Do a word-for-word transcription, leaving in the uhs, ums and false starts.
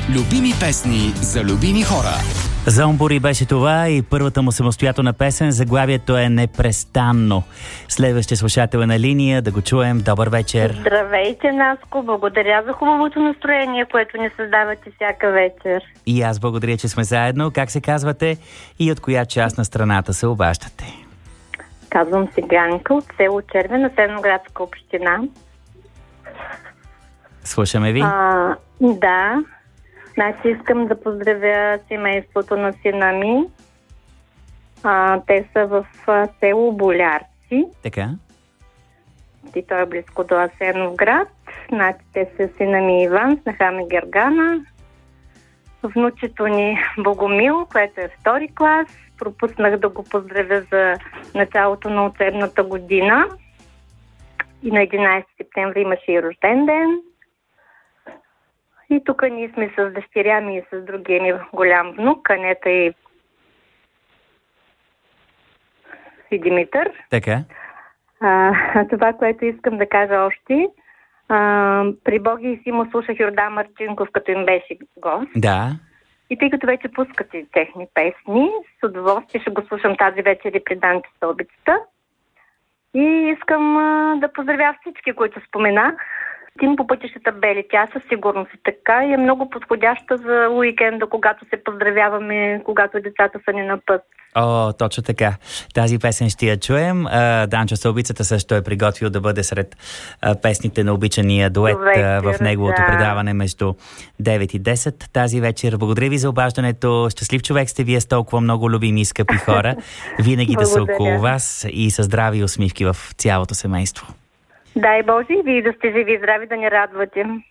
Любими песни за любими хора. Зомбори беше това и първата му самостоятелна песен. Заглавието е Непрестанно. Следващия слушател е на линия, да го чуем. Добър вечер. Здравейте, Наско. Благодаря за хубавото настроение, което ни създавате всяка вечер. И аз благодаря, че сме заедно. Как се казвате и от коя част на страната се обаждате? Казвам се Ганка от село Червена, Северноградска община. Слушаме ви. А, да. Значи искам да поздравя семейството на сина ми. А, те са в а, село Болярци. Така. И той е близко до Асеновград. Значи те са сина ми Иван, снаха ми Гергана. Внучето ни Богомил, което е втори клас. Пропуснах да го поздравя за началото на учебната година. И на единайсети септември имаше и рожден ден. И тук ние сме с дъщеря ми и с другия ми голям внук, Анета и, и Димитър. Така. А, това, което искам да кажа още, а, при Боги и Симо слушах Йордан Марчинков, като им беше гост. Да. И тъй като вече пускате техни песни, с удоволствие ще го слушам тази вечер и при Данчо Стълбицата. И искам а, да поздравя всички, които споменах. Тим по пътищата бели, тя със сигурност и така и е много подходяща за уикенда, когато се поздравяваме, когато децата са ни на път. О, точно така. Тази песен ще я чуем. Данчо Стълбицата също е приготвил да бъде сред песните на обичания дует вечер, в неговото да. предаване между девет и десет тази вечер. Благодаря ви за обаждането. Щастлив човек сте вие с толкова много любими и скъпи хора. Винаги да са около вас и със здрави и усмивки в цялото семейство. Дай Боже, и вие да сте живи и здрави, да ни радвате.